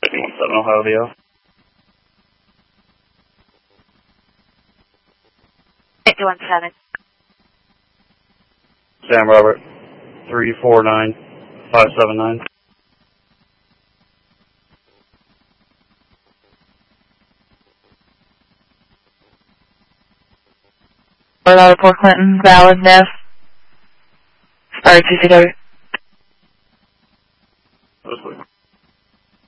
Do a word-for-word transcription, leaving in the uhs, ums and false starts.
one seven Ohio V O. fifty one seven. Sam Robert, three four nine five seven nine. Fort out of Port Clinton, valid, Neff. Sorry, T C W. That's good.